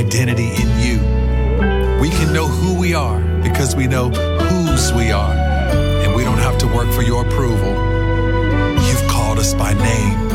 identity in you. We can know who we are because we know whose we are. And we don't have to work for your approval. You've called us by name.